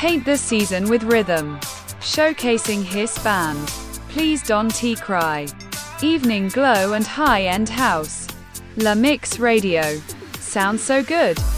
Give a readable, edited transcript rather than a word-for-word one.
Paint the season with rhythm. Showcasing Hiss Band. Please Don't Cry. Evening Glow and High-End House. La Mix Radio. Sounds so good.